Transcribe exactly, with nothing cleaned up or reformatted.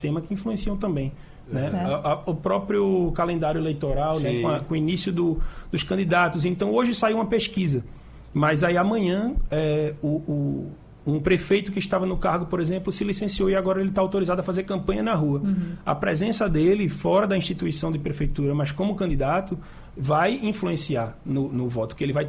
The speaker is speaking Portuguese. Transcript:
temas que influenciam também. Né? É. A, a, o próprio calendário eleitoral, né? com, a, com o início do, dos candidatos. Então, hoje saiu uma pesquisa, mas aí amanhã é, o, o, um prefeito que estava no cargo, por exemplo, se licenciou e agora ele está autorizado a fazer campanha na rua. Uhum. A presença dele, fora da instituição de prefeitura, mas como candidato, vai influenciar no, no voto, que ele vai